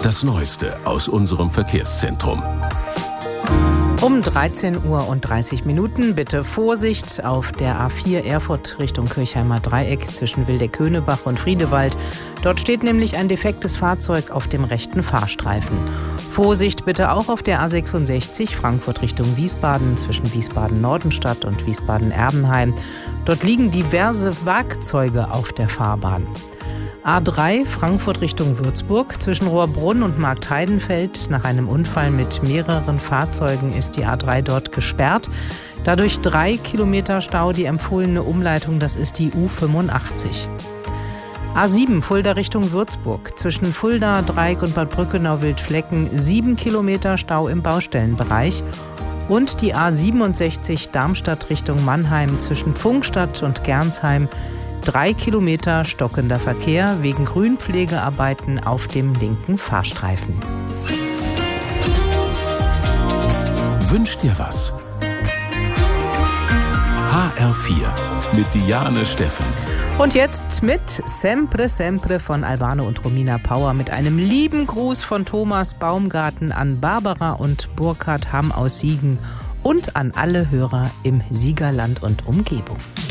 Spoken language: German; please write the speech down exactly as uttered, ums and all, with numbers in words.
Das Neueste aus unserem Verkehrszentrum. Um dreizehn Uhr und dreißig Minuten bitte Vorsicht auf der A vier Erfurt Richtung Kirchheimer Dreieck zwischen Wildeck-Höhnebach und Friedewald. Dort steht nämlich ein defektes Fahrzeug auf dem rechten Fahrstreifen. Vorsicht bitte auch auf der A sechsundsechzig Frankfurt Richtung Wiesbaden zwischen Wiesbaden-Nordenstadt und Wiesbaden-Erbenheim. Dort liegen diverse Werkzeuge auf der Fahrbahn. A drei Frankfurt Richtung Würzburg. Zwischen Rohrbrunn und Marktheidenfeld nach einem Unfall mit mehreren Fahrzeugen ist die A drei dort gesperrt. Dadurch drei Kilometer Stau. Die empfohlene Umleitung, das ist die U fünfundachtzig. A sieben Fulda Richtung Würzburg. Zwischen Fulda, Dreieck und Bad Brückenau-Wildflecken sieben Kilometer Stau im Baustellenbereich. Und die A siebenundsechzig Darmstadt Richtung Mannheim zwischen Pfungstadt und Gernsheim. Drei Kilometer stockender Verkehr wegen Grünpflegearbeiten auf dem linken Fahrstreifen. Wünsch dir was? H R vier mit Diane Steffens. Und jetzt mit Sempre Sempre von Albano und Romina Power mit einem lieben Gruß von Thomas Baumgarten an Barbara und Burkhard Hamm aus Siegen und an alle Hörer im Siegerland und Umgebung.